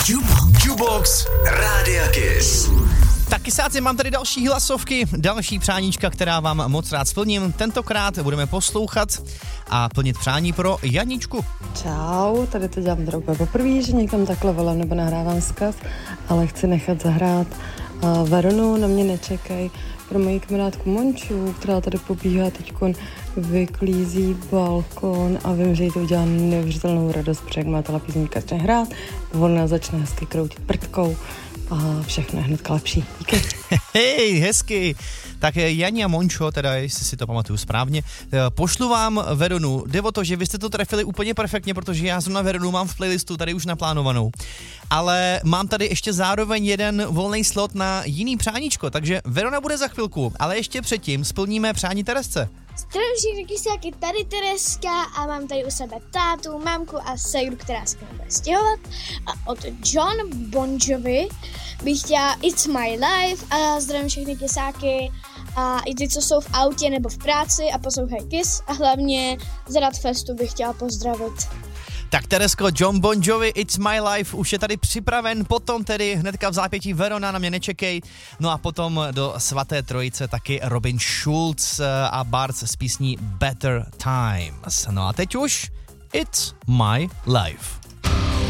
Jukebox Rádia Kiss. Tak kysáci, mám tady další hlasovky, další přáníčka, která vám moc rád splním. Tentokrát budeme poslouchat a plnit přání pro Janičku. Čau, tady to dělám teda úplně poprvé, že někam takhle volám nebo nahrávám vzkaz, ale chci nechat zahrát Veronu, na mě nečekej, pro moji kamarádku Monču, která tady pobíhá teďkon, vyklízí balkon a vím, že jí to udělá neuvěřitelnou radost, protože jak má ta písnička začne hrát, ona začne hezky kroutit prdkou a všechno je hnedka lepší. Díky. Hej, hezky. Tak Jani a Mončo, teda jestli si to pamatuju správně, pošlu vám Veronu. Jde o to, že vy jste to trefili úplně perfektně, protože já zrovna Veronu mám v playlistu tady už naplánovanou. Ale mám tady ještě zároveň jeden volný slot na jiný přáníčko, takže Verona bude za chvilku, ale ještě předtím splníme přání Teresce. Zdravím všechny kysáky, tady Tereska a mám tady u sebe tátu, mámku a sejru, která se bude stěhovat. A od John Bon Jovi bych chtěla It's My Life a zdravím všechny kysáky a i ty, co jsou v autě nebo v práci a poslouchají Kiss a hlavně z Radfestu bych chtěla pozdravit. Tak Teresko, John Bon Jovi, It's My Life už je tady připraven, potom tedy hnedka v zápětí Verona, na mě nečekej, no a potom do svaté trojice taky Robin Schulz a Bards s písní Better Times. No a teď už It's My Life.